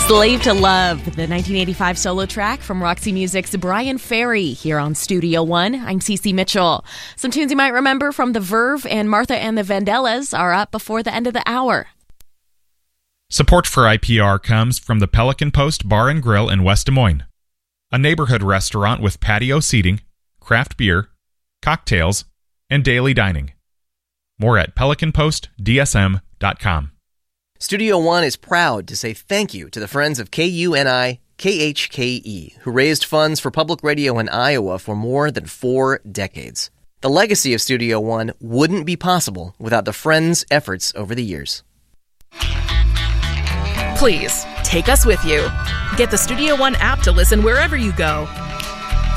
Slave to Love, the 1985 solo track from Roxy Music's Brian Ferry here on Studio One. I'm Cece Mitchell. Some tunes you might remember from The Verve and Martha and the Vandellas are up before the end of the hour. Support for IPR comes from the Pelican Post Bar and Grill in West Des Moines, a neighborhood restaurant with patio seating, craft beer, cocktails, and daily dining. More at pelicanpostdsm.com. Studio One is proud to say thank you to the friends of KUNI KHKE, who raised funds for public radio in Iowa for more than 4 decades. The legacy of Studio One wouldn't be possible without the friends' efforts over the years. Please, take us with you. Get the Studio One app to listen wherever you go.